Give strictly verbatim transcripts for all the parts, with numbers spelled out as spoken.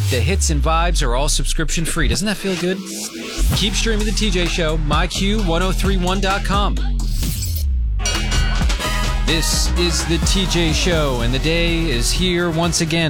The hits and vibes are all subscription free. Doesn't that feel good? Keep streaming The T J Show, my q ten thirty-one dot com. This is The T J Show, and the day is here once again.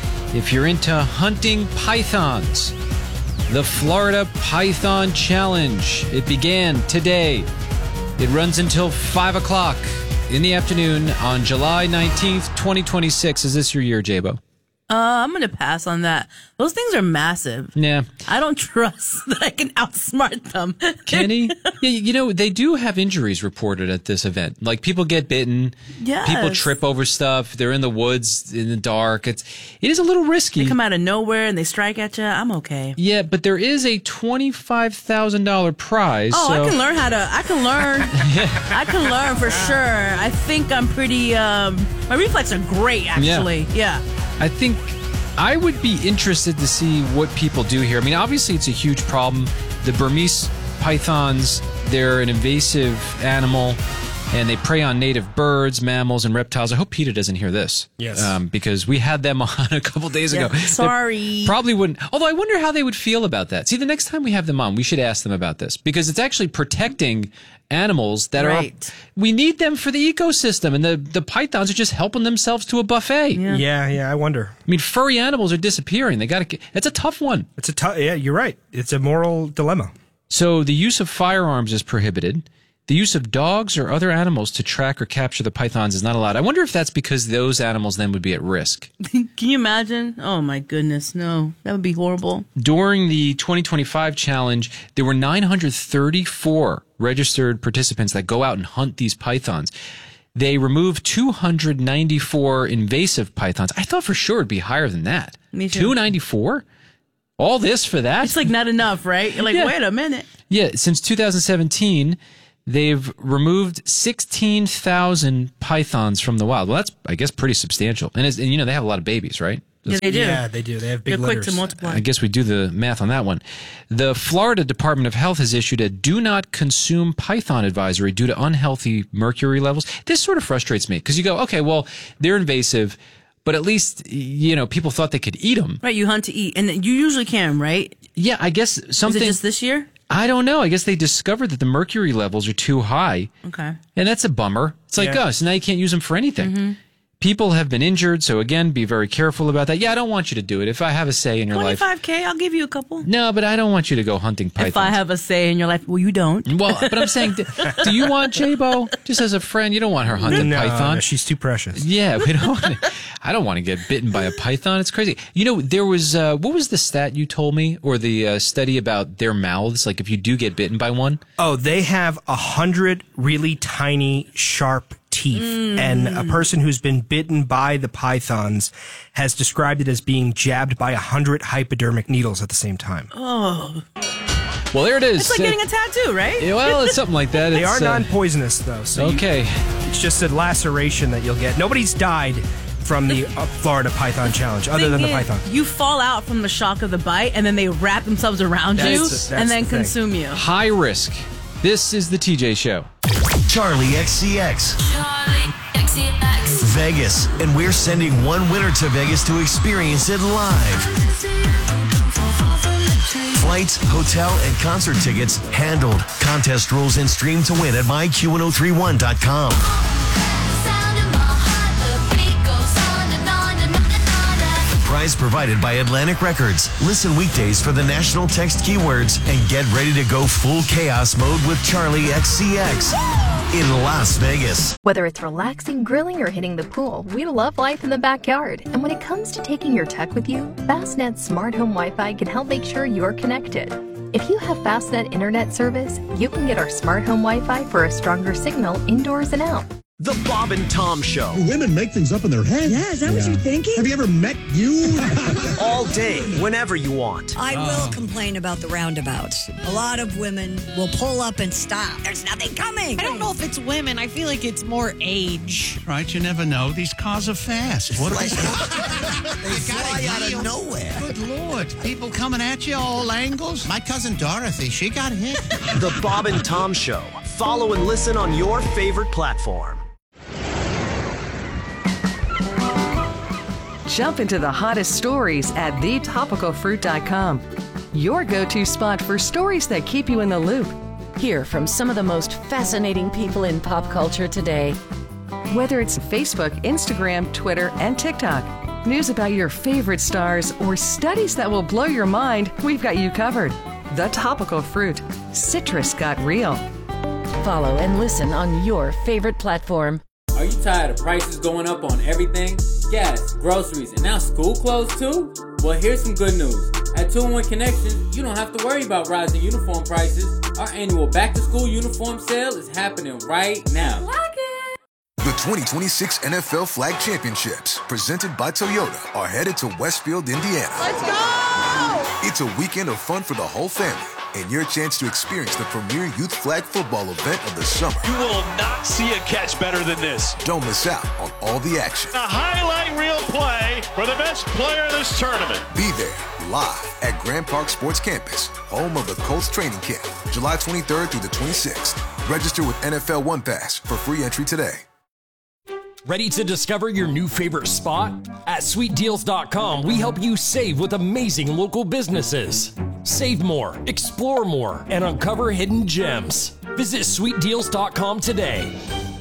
If you're into hunting pythons, the Florida Python Challenge. It began today. It runs until five o'clock in the afternoon on July nineteenth, twenty twenty-six. Is this your year, J-Bo? Uh, I'm going to pass on that. Those things are massive. Yeah. I don't trust that I can outsmart them. Kenny? Yeah, you know, they do have injuries reported at this event. Like, people get bitten. Yes. People trip over stuff. They're in the woods in the dark. It's, it is a little risky. They come out of nowhere and they strike at you. I'm okay. Yeah, but there is a twenty-five thousand dollars prize. Oh, so. I can learn how to, I can learn. Yeah. I can learn for sure. I think I'm pretty, um, my reflexes are great, actually. Yeah. yeah. I think I would be interested to see what people do here. I mean, obviously, it's a huge problem. The Burmese pythons, they're an invasive animal, and they prey on native birds, mammals, and reptiles. I hope PETA doesn't hear this. Yes. Um, because we had them on a couple days Yeah, ago. sorry. They probably wouldn't. Although I wonder how they would feel about that. See, the next time we have them on, we should ask them about this. Because it's actually protecting animals that right. are... We need them for the ecosystem, and the, the pythons are just helping themselves to a buffet. Yeah. Yeah, yeah, I wonder. I mean, furry animals are disappearing. They got to. It's a tough one. It's a tough. Yeah, you're right. It's a moral dilemma. So the use of firearms is prohibited. The use of dogs or other animals to track or capture the pythons is not allowed. I wonder if that's because those animals then would be at risk. Can you imagine? Oh, my goodness. No, that would be horrible. During the twenty twenty-five challenge, there were nine hundred thirty-four registered participants that go out and hunt these pythons. They removed two hundred ninety-four invasive pythons. I thought for sure it'd be higher than that. Me too. two ninety-four? All this for that? It's like not enough, right? You're like, Yeah. wait a minute. Yeah, since two thousand seventeen, they've removed sixteen thousand pythons from the wild. Well, that's, I guess, pretty substantial. And, it's, and you know, they have a lot of babies, right? Yeah, they do. Yeah, they do. They have big They're quick litters. to multiply. I guess we do the math on that one. The Florida Department of Health has issued a do not consume python advisory due to unhealthy mercury levels. This sort of frustrates me because you go, okay, well, they're invasive, but at least, you know, people thought they could eat them. Right, you hunt to eat. And you usually can, right? Yeah, I guess something... Is it just this year? I don't know. I guess they discovered that the mercury levels are too high. Okay. And that's a bummer. It's like, Yeah. oh, so now you can't use them for anything. Mm-hmm. People have been injured, so again, be very careful about that. Yeah, I don't want you to do it. If I have a say in your life... twenty-five K, I'll give you a couple. No, but I don't want you to go hunting pythons. If I have a say in your life, well, you don't. Well, but I'm saying, do, do you want J-Bo? Just as a friend, you don't want her hunting No, python. no, she's too precious. Yeah, we don't want to, I don't want to get bitten by a python. It's crazy. You know, there was, uh, what was the stat you told me, or the uh, study about their mouths? Like, if you do get bitten by one? Oh, they have a hundred really tiny, sharp teeth. Mm. And a person who's been bitten by the pythons has described it as being jabbed by a hundred hypodermic needles at the same time. Oh. Well, there it is. It's like getting a tattoo, right? Yeah, well, it's something like that. They It's, are uh, non-poisonous, though. So you- Okay. it's just a laceration that you'll get. Nobody's died from the uh, Florida Python Challenge, other Thing than the is, python. You fall out from the shock of the bite, and then they wrap themselves around That's you the- that's and then the thing. consume you. High risk. This is the T J Show. Charlie X C X. Charlie X C X. Vegas, and we're sending one winner to Vegas to experience it live. Flights, hotel, and concert tickets handled. Contest rules and stream to win at my q ten thirty-one dot com. Prize provided by Atlantic Records. Listen weekdays for the national text keywords and get ready to go full chaos mode with Charlie X C X in Las Vegas. Whether it's relaxing, grilling, or hitting the pool, we love life in the backyard. And when it comes to taking your tech with you, Fastnet Smart Home Wi-Fi can help make sure you're connected. If you have Fastnet internet service, you can get our smart home Wi-Fi for a stronger signal indoors and out. The Bob and Tom Show. Women make things up in their head. Yeah, is that what you're thinking? Have you ever met you? All day, whenever you want. I will complain about the roundabouts. A lot of women will pull up and stop. There's nothing coming. I don't know if it's women. I feel like it's more age. Right, you never know. These cars are fast. What are they? They fly out of nowhere. Good Lord. People coming at you all angles. My cousin Dorothy, she got hit. The Bob and Tom Show. Follow and listen on your favorite platform. Jump into the hottest stories at the topical fruit dot com. Your go-to spot for stories that keep you in the loop. Hear from some of the most fascinating people in pop culture today. Whether it's Facebook, Instagram, Twitter, and TikTok, news about your favorite stars, or studies that will blow your mind, we've got you covered. The Topical Fruit. Citrus got real. Follow and listen on your favorite platform. Are you tired of prices going up on everything? Gas, groceries, and now school clothes too? Well, here's some good news. At two in one Connections, you don't have to worry about rising uniform prices. Our annual back-to-school uniform sale is happening right now. Like it. The twenty twenty-six N F L Flag Championships, presented by Toyota, are headed to Westfield, Indiana. Let's go! It's a weekend of fun for the whole family, and your chance to experience the premier youth flag football event of the summer. You will not see a catch better than this. Don't miss out on all the action. A highlight reel play for the best player in this tournament. Be there live at Grand Park Sports Campus, home of the Colts training camp, July twenty-third through the twenty-sixth. Register with N F L One Pass for free entry today. Ready to discover your new favorite spot? At sweet deals dot com, we help you save with amazing local businesses. Save more, explore more, and uncover hidden gems. Visit sweet deals dot com today.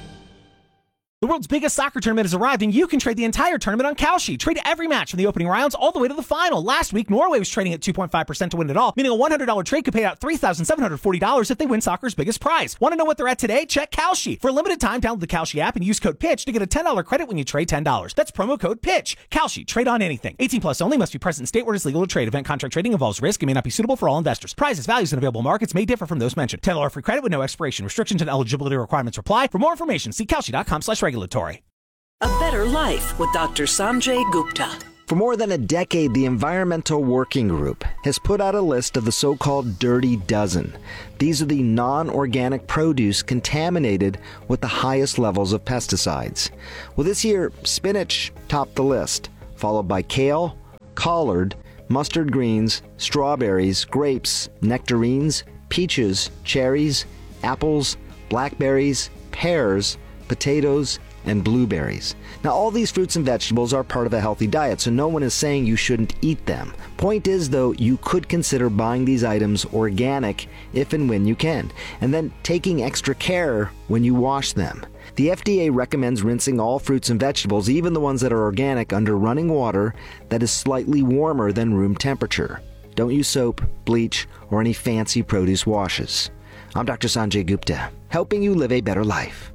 The world's biggest soccer tournament has arrived, and you can trade the entire tournament on Kalshi. Trade every match from the opening rounds all the way to the final. Last week, Norway was trading at two point five percent to win it all, meaning a one hundred dollars trade could pay out three thousand seven hundred forty dollars if they win soccer's biggest prize. Want to know what they're at today? Check Kalshi. For a limited time, download the Kalshi app and use code PITCH to get a ten dollars credit when you trade ten dollars. That's promo code PITCH. Kalshi. Trade on anything. eighteen plus only. Must be present in state where it is legal to trade. Event contract trading involves risk and may not be suitable for all investors. Prizes, values, and available markets may differ from those mentioned. ten dollars free credit with no expiration. Restrictions and eligibility requirements apply. For more information, see kalshi dot com slash regulatory. A better life with Doctor Sanjay Gupta. For more than a decade, the Environmental Working Group has put out a list of the so-called Dirty Dozen. These are the non-organic produce contaminated with the highest levels of pesticides. Well, this year, spinach topped the list, followed by kale, collard, mustard greens, strawberries, grapes, nectarines, peaches, cherries, apples, blackberries, pears, potatoes, and blueberries. Now, all these fruits and vegetables are part of a healthy diet, so no one is saying you shouldn't eat them. Point is, though, you could consider buying these items organic if and when you can, and then taking extra care when you wash them. The F D A recommends rinsing all fruits and vegetables, even the ones that are organic, under running water that is slightly warmer than room temperature. Don't use soap, bleach, or any fancy produce washes. I'm Doctor Sanjay Gupta, helping you live a better life.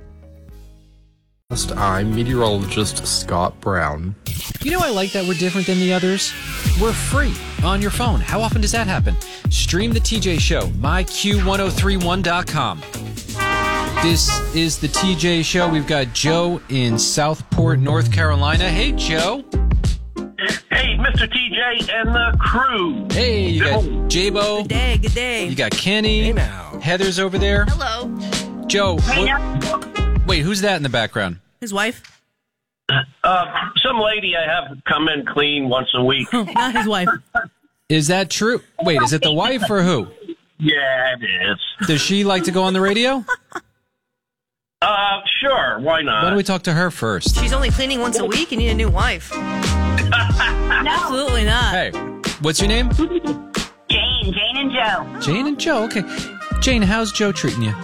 I'm meteorologist Scott Brown. You know, I like that we're different than the others. We're free on your phone. How often does that happen? Stream the T J Show, my Q ten thirty-one dot com. This is the T J Show. We've got Joe in Southport, North Carolina. Hey, Joe. Hey, Mister T J and the crew. Hey, you got J-Bo. Good day, good day. You got Kenny. Hey now. Heather's over there. Hello. Joe. Hey, what, wait, who's that in the background? His wife? Uh, some lady I have come in clean once a week. Not his wife. Is that true? Wait, is it the wife or who? Yeah, it is. Does she like to go on the radio? Uh, sure. Why not? Why don't we talk to her first? She's only cleaning once a week. You need a new wife. Absolutely not. Hey, what's your name? Jane. Jane and Joe. Jane and Joe. Okay. Jane, how's Joe treating you?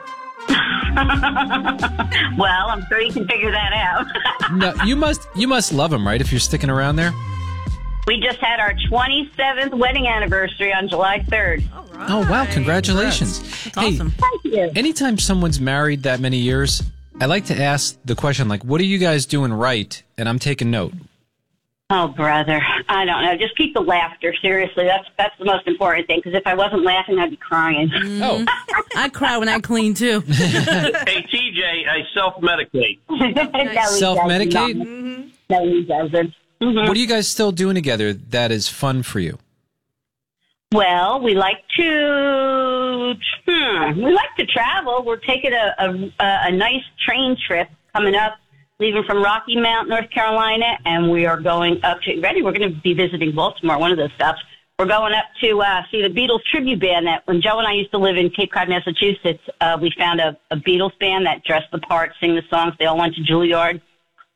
Well, I'm sure you can figure that out. No, you must you must love him, right, if you're sticking around there? We just had our twenty-seventh wedding anniversary on July third. All right. Oh, wow. Congratulations. That's hey, awesome. Thank you. Anytime someone's married that many years, I like to ask the question, like, what are you guys doing right? And I'm taking note. Oh, brother. I don't know. Just keep the laughter. Seriously, that's that's the most important thing. Because if I wasn't laughing, I'd be crying. Mm-hmm. Oh. I cry when I clean, too. Hey, T J, I self-medicate. No, Self-medicate? Mm-hmm. No, he doesn't. Mm-hmm. What are you guys still doing together that is fun for you? Well, we like to hmm, we like to travel. We're taking a, a, a nice train trip coming up, leaving from Rocky Mount, North Carolina, and we are going up to, ready, we're going to be visiting Baltimore, one of those stops. We're going up to uh, see the Beatles tribute band that when Joe and I used to live in Cape Cod, Massachusetts, uh, we found a, a Beatles band that dressed the part, sing the songs. They all went to Juilliard.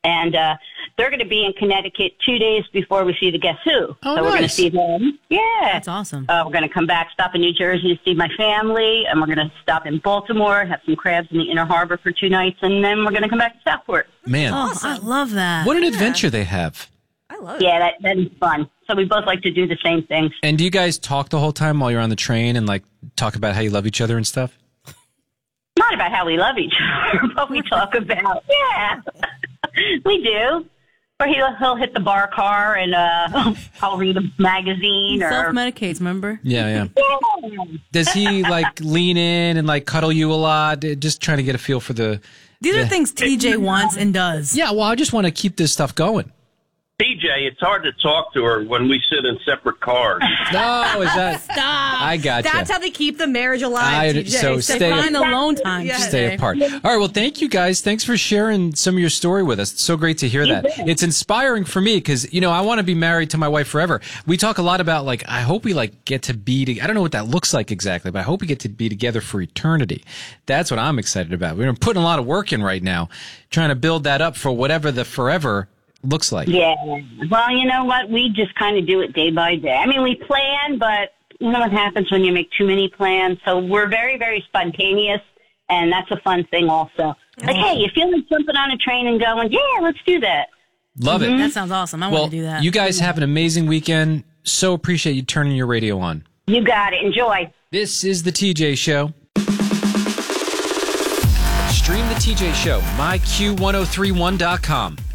And uh, they're going to be in Connecticut two days before we see the Guess Who. Oh, so we're going to nice. see them. Yeah. That's awesome. Uh, we're going to come back, stop in New Jersey to see my family, and we're going to stop in Baltimore, have some crabs in the Inner Harbor for two nights, and then we're going to come back to Southport. Man. Oh, I love that. What an adventure they have. I love it. Yeah, that, that is fun. So we both like to do the same things. And do you guys talk the whole time while you're on the train and like talk about how you love each other and stuff? Not about how we love each other, but we talk about, yeah, we do. Or he'll, he'll hit the bar car and uh, I'll read a magazine. He or self-medicates, remember? Yeah, yeah. Yeah. Does he like lean in and like cuddle you a lot? Just trying to get a feel for the... These are the- things T J wants and does. Yeah, well, I just want to keep this stuff going. T J, it's hard to talk to her when we sit in separate cars. No, is that... Stop. I gotcha. That's how they keep the marriage alive, I- T J. so They stay- Find alone time. Yeah. Stay apart. All right, well, thank you guys. Thanks for sharing some of your story with us. It's so great to hear that. It's inspiring for me because, you know, I want to be married to my wife forever. We talk a lot about, like, I hope we, like, get to be together. I don't know what that looks like exactly, but I hope we get to be together for eternity. That's what I'm excited about. We're putting a lot of work in right now, trying to build that up for whatever the forever looks like. Yeah. Well, you know what? We just kind of do it day by day. I mean, we plan, but you know what happens when you make too many plans. So we're very, very spontaneous, and that's a fun thing also. Like, hey, you feel like jumping on a train and going, yeah, let's do that. Love it. That sounds awesome. I well, want to do that. you guys have an amazing weekend. So appreciate you turning your radio on. You got it. Enjoy. This is the T J Show. Stream the T J Show, my Q ten thirty-one dot com.